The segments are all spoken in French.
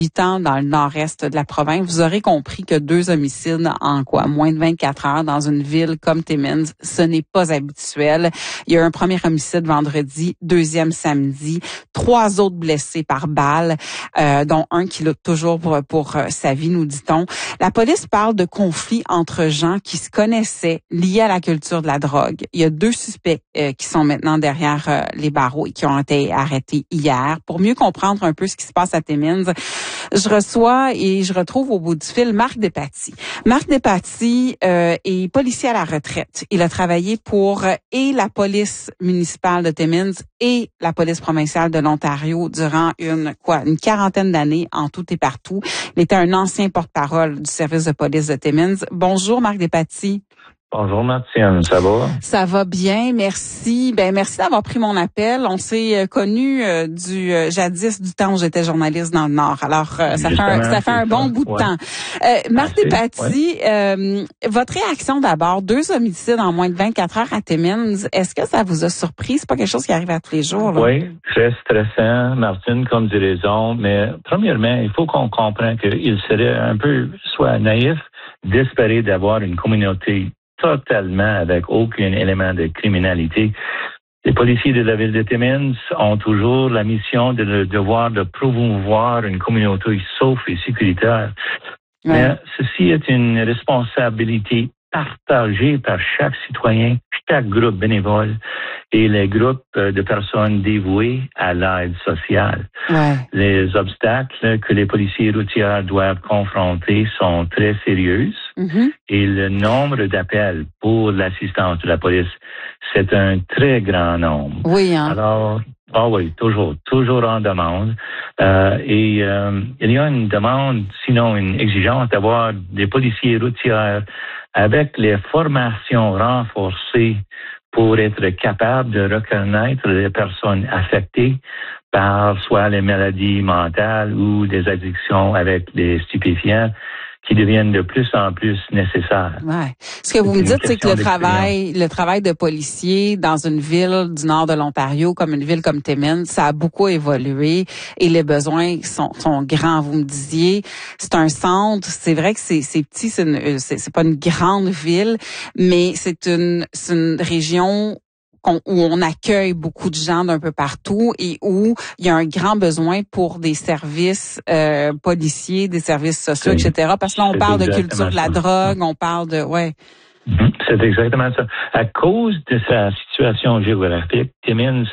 habitant dans le nord-est de la province, vous aurez compris que 2 homicides en moins de 24 heures dans une ville comme Timmins, ce n'est pas habituel. Il y a eu un premier homicide vendredi, 2e samedi, 3 autres blessés par balle, dont un qui lutte toujours pour sa vie, nous dit-on. La police parle de conflits entre gens qui se connaissaient liés à la culture de la drogue. Il y a 2 suspects qui sont maintenant derrière les barreaux et qui ont été arrêtés hier. Pour mieux comprendre un peu ce qui se passe à Timmins, je reçois et je retrouve au bout du fil Marc Despatie. Marc Despatie est policier à la retraite. Il a travaillé pour et la police municipale de Timmins et la police provinciale de l'Ontario durant une quarantaine d'années en tout et partout. Il était un ancien porte-parole du service de police de Timmins. Bonjour Marc Despatie. Bonjour Martine, ça va? Ça va bien, merci. Merci d'avoir pris mon appel. On s'est connus jadis du temps où j'étais journaliste dans le Nord. Alors ça fait un bon bout de temps. Marc Despatie, votre réaction d'abord, 2 homicides en moins de 24 heures à Timmins, est-ce que ça vous a surpris? C'est pas quelque chose qui arrive à tous les jours, là? Oui, très stressant, Martine, comme tu as raison. Mais premièrement, il faut qu'on comprenne qu'il serait un peu soit naïf d'espérer d'avoir une communauté totalement avec aucun élément de criminalité. Les policiers de la ville de Timmins ont toujours la mission le devoir de promouvoir une communauté sauf et sécuritaire. Ouais. Mais ceci est une responsabilité partagée par chaque citoyen, chaque groupe bénévole et les groupes de personnes dévouées à l'aide sociale. Ouais. Les obstacles que les policiers routiers doivent confronter sont très sérieux et le nombre d'appels pour l'assistance de la police, c'est un très grand nombre. Oui, hein? Alors, oui, toujours en demande. Il y a une demande, sinon une exigence d'avoir des policiers routiers avec les formations renforcées pour être capables de reconnaître les personnes affectées par soit les maladies mentales ou des addictions avec les stupéfiants qui deviennent de plus en plus nécessaires. Ouais. Ce que vous me dites, c'est que le travail de policier dans une ville du nord de l'Ontario, comme une ville comme Timmins, ça a beaucoup évolué et les besoins sont grands. Vous me disiez, c'est un centre, c'est vrai que c'est petit, c'est pas une grande ville, mais c'est une région où on accueille beaucoup de gens d'un peu partout et où il y a un grand besoin pour des services policiers, des services sociaux, etc. Parce que là, on parle de culture de la drogue, on parle de... ouais. C'est exactement ça. À cause de sa situation géographique, Timmins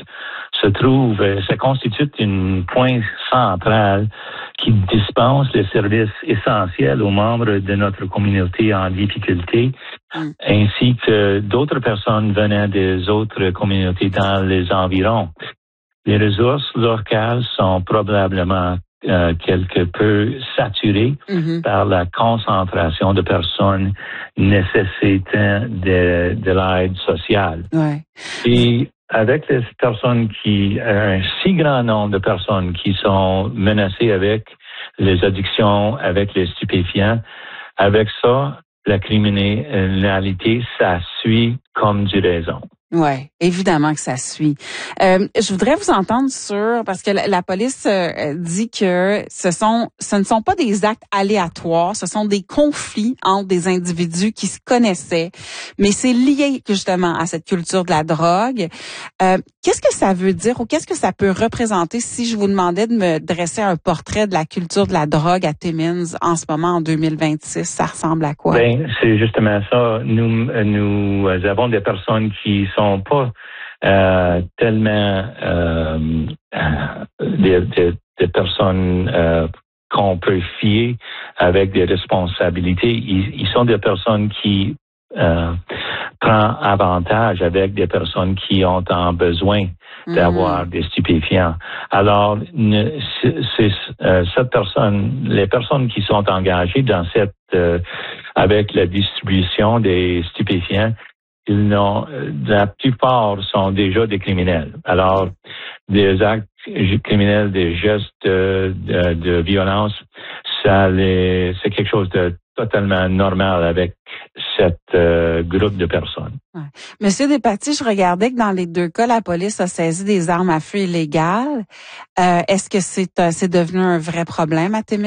ça constitue une point central qui dispense les services essentiels aux membres de notre communauté en difficulté, ainsi que d'autres personnes venant des autres communautés dans les environs. Les ressources locales sont probablement quelque peu saturées par la concentration de personnes nécessitant de l'aide sociale. Ouais. Et avec les personnes un si grand nombre de personnes qui sont menacées avec les addictions, avec les stupéfiants, avec ça, la criminalité, ça suit comme du raison. Ouais, évidemment que ça suit. Je voudrais vous entendre parce que la police dit que ce ne sont pas des actes aléatoires, ce sont des conflits entre des individus qui se connaissaient, mais c'est lié justement à cette culture de la drogue. Qu'est-ce que ça veut dire ou qu'est-ce que ça peut représenter si je vous demandais de me dresser un portrait de la culture de la drogue à Timmins en ce moment en 2026? Ça ressemble à quoi? C'est justement ça. Nous avons des personnes qui sont pas tellement des personnes qu'on peut fier avec des responsabilités. Ils sont des personnes qui prennent avantage avec des personnes qui ont besoin d'avoir des stupéfiants. Alors, les personnes qui sont engagées dans avec la distribution des stupéfiants, la plupart sont déjà des criminels. Alors, des actes criminels, des gestes de violence, c'est quelque chose de totalement normal avec groupe de personnes. Ouais. Monsieur Despatie, je regardais que dans les 2 cas, la police a saisi des armes à feu illégales. Est-ce que c'est devenu un vrai problème à Timmins?